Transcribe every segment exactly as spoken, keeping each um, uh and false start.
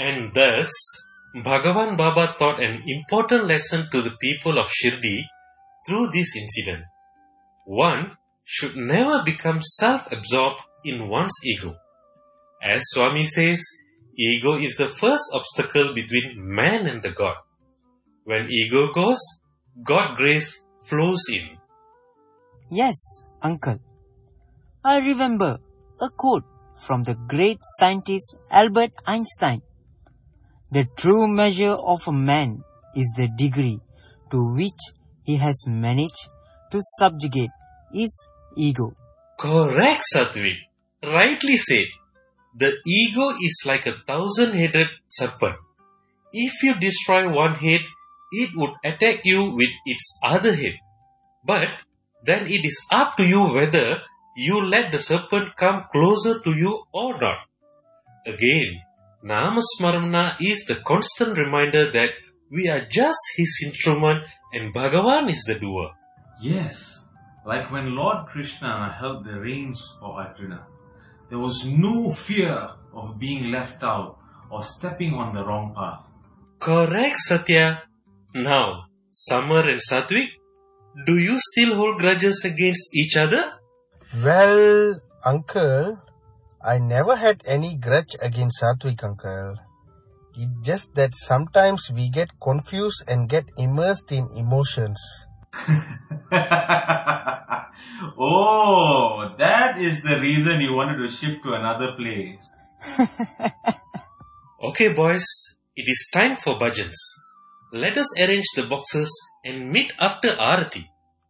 And thus, Bhagavan Baba taught an important lesson to the people of Shirdi through this incident. One should never become self-absorbed in one's ego. As Swami says, ego is the first obstacle between man and the God. When ego goes, God grace flows in. Yes, uncle. I remember a quote from the great scientist Albert Einstein. The true measure of a man is the degree to which he has managed to subjugate his ego. Correct, Satvik. Rightly said. The ego is like a thousand-headed serpent. If you destroy one head, it would attack you with its other head. But then it is up to you whether you let the serpent come closer to you or not. Again, Namasmarana is the constant reminder that we are just his instrument and Bhagavan is the doer. Yes, like when Lord Krishna held the reins for Arjuna, there was no fear of being left out or stepping on the wrong path. Correct, Satya. Now, Samar and Satvik, do you still hold grudges against each other? Well, uncle, I never had any grudge against Satvik, uncle. It's just that sometimes we get confused and get immersed in emotions. Oh, that is the reason you wanted to shift to another place. Okay, boys, it is time for bhajans. Let us arrange the boxes and meet after Aarati.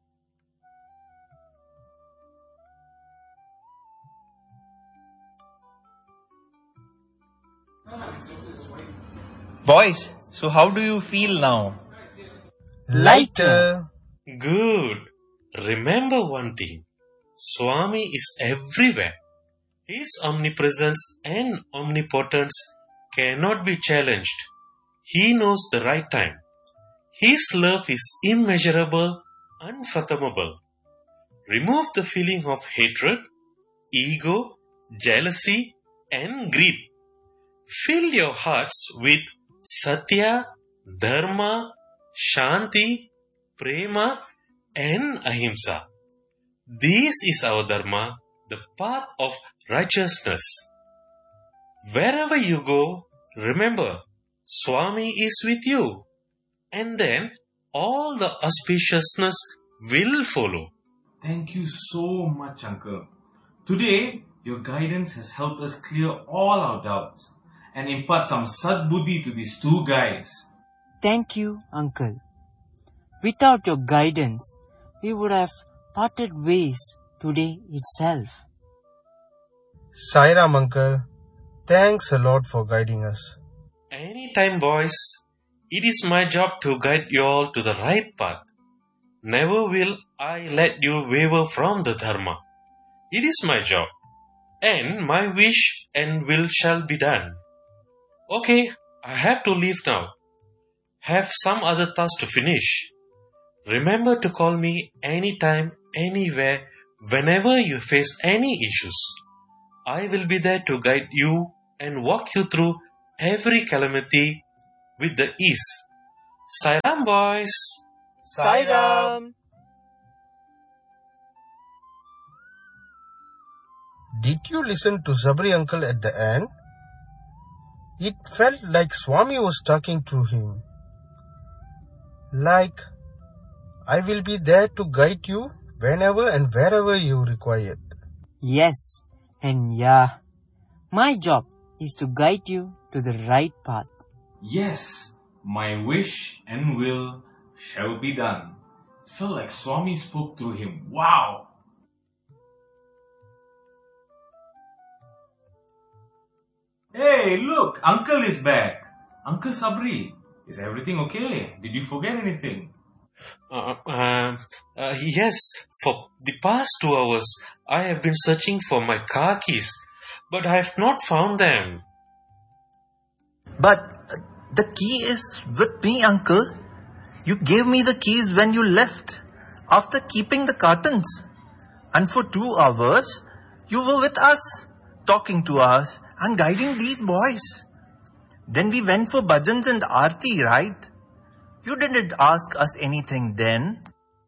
Boys, so how do you feel now? Lighter. Good. Remember one thing. Swami is everywhere. His omnipresence and omnipotence cannot be challenged. He knows the right time. His love is immeasurable, unfathomable. Remove the feeling of hatred, ego, jealousy, and greed. Fill your hearts with Satya, Dharma, Shanti, Prema, and Ahimsa. This is our Dharma, the path of righteousness. Wherever you go, remember, Swami is with you. And then all the auspiciousness will follow. Thank you so much, Uncle. Today, your guidance has helped us clear all our doubts and impart some sadbuddhi to these two guys. Thank you, uncle. Without your guidance, we would have parted ways today itself. Sairam, uncle. Thanks a lot for guiding us. Anytime, boys. It is my job to guide you all to the right path. Never will I let you waver from the Dharma. It is my job. And my wish and will shall be done. Okay, I have to leave now. Have some other task to finish. Remember to call me anytime, anywhere, whenever you face any issues. I will be there to guide you and walk you through every calamity with the ease. Sairam, boys. Sairam. Did you listen to Sabri uncle at the end? It felt like Swami was talking to him. Like, I will be there to guide you whenever and wherever you require it. Yes, and yeah, my job is to guide you to the right path. Yes, my wish and will shall be done. Felt like Swami spoke through him. Wow! Hey, look! Uncle is back! Uncle Sabri, is everything okay? Did you forget anything? Uh, uh, uh, yes, for the past two hours, I have been searching for my car keys, but I have not found them. But uh, the key is with me, uncle. You gave me the keys when you left, after keeping the cartons. And for two hours, you were with us, talking to us and guiding these boys. Then we went for bhajans and aarti, right? You didn't ask us anything then.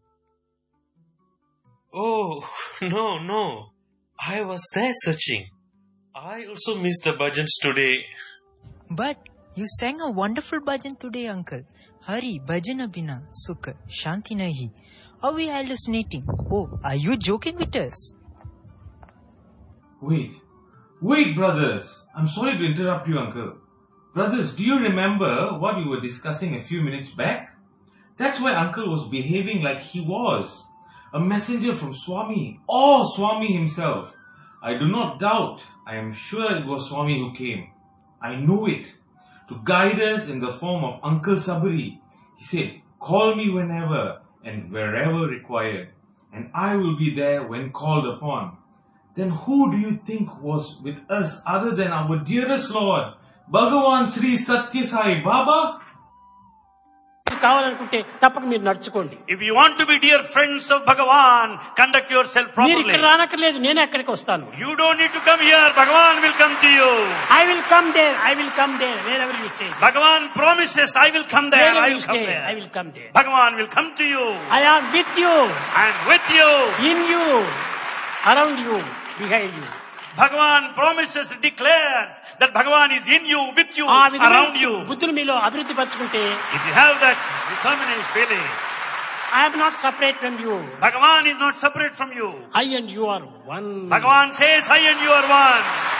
Oh, no, no. I was there searching. I also missed the bhajans today. But you sang a wonderful bhajan today, uncle. Hari, bhajana bina, sukha, shanti nahi. Are we hallucinating? Oh, are you joking with us? Wait. Wait, brothers. I'm sorry to interrupt you, uncle. Brothers, do you remember what you were discussing a few minutes back? That's why uncle was behaving like he was. A messenger from Swami, or Swami himself. I do not doubt. I am sure it was Swami who came. I know it. To guide us in the form of Uncle Sabri. He said, call me whenever and wherever required, and I will be there when called upon. Then who do you think was with us other than our dearest Lord, Bhagavan Sri Satya Sai Baba? If you want to be dear friends of Bhagavan, conduct yourself properly. You don't need to come here. Bhagavan will come to you. I will come there. I will come there. Wherever you stay. Bhagavan promises, I will come there. Wherever I will you come stay, there. I will come there. Bhagavan will come to you. I am with you. I am with you. In you. Around you. Behind you. Bhagavan promises, declares that Bhagavan is in you, with you, around you. If you have that determined feeling, I am not separate from you. Bhagavan is not separate from you. I and you are one. Bhagavan says, I and you are one.